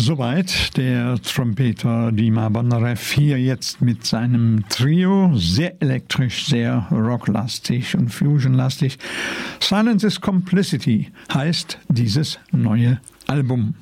Soweit der Trompeter Dima Bondarev hier jetzt mit seinem Trio, sehr elektrisch, sehr rocklastig und fusionlastig. Silence is Complicity heißt dieses neue Album.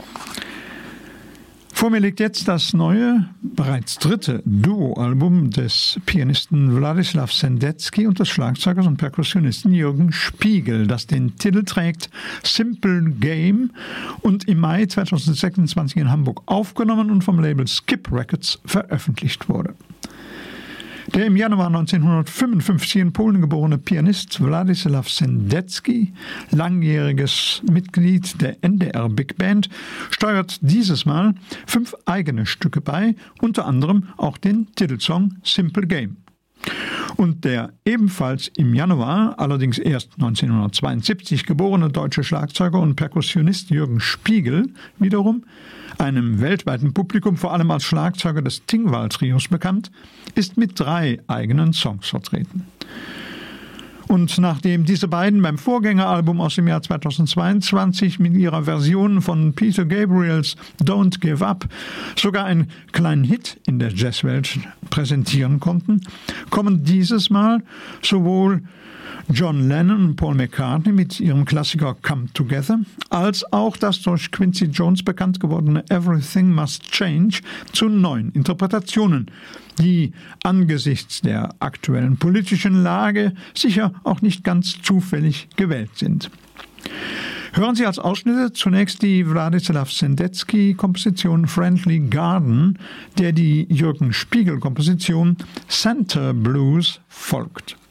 Vor mir liegt jetzt das neue, bereits dritte Duo-Album des Pianisten Wladislaw Sendetsky und des Schlagzeugers und Perkussionisten Jürgen Spiegel, das den Titel trägt Simple Game und im Mai 2026 in Hamburg aufgenommen und vom Label Skip Records veröffentlicht wurde. Der im Januar 1955 in Polen geborene Pianist Wladislaw Sendetsky, langjähriges Mitglied der NDR Big Band, steuert dieses Mal 5 eigene Stücke bei, unter anderem auch den Titelsong Simple Game. Und der ebenfalls im Januar, allerdings erst 1972 geborene deutsche Schlagzeuger und Perkussionist Jürgen Spiegel wiederum, einem weltweiten Publikum vor allem als Schlagzeuger des Tingwall-Trios bekannt, ist mit 3 eigenen Songs vertreten. Und nachdem diese beiden beim Vorgängeralbum aus dem Jahr 2022 mit ihrer Version von Peter Gabriels Don't Give Up sogar einen kleinen Hit in der Jazzwelt präsentieren konnten, kommen dieses Mal sowohl John Lennon und Paul McCartney mit ihrem Klassiker Come Together, als auch das durch Quincy Jones bekannt gewordene Everything Must Change zu neuen Interpretationen, die angesichts der aktuellen politischen Lage sicher auch nicht ganz zufällig gewählt sind. Hören Sie als Ausschnitte zunächst die Wladislaw Sendetsky-Komposition Friendly Garden, der die Jürgen Spiegel-Komposition Center Blues folgt.